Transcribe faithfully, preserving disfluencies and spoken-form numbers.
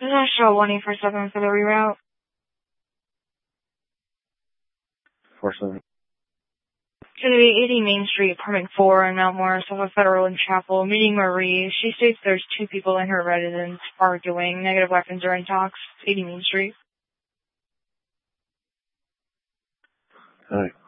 This is show one eight four seven for the reroute. four seven. To the eighty Main Street, apartment four in Mount Morris off of Federal and Chapel, meeting Marie. She states there's two people in her residence arguing. Negative weapons are in talks. eighty Main Street. All right.